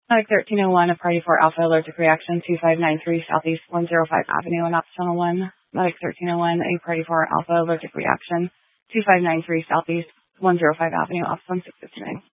Medic 1301, a party 4 Alpha allergic reaction 2593 Southeast 105 Avenue and Ops Channel 1. Medic 1301, a party 4 Alpha allergic reaction 2593 Southeast 105 Avenue, Ops 1659.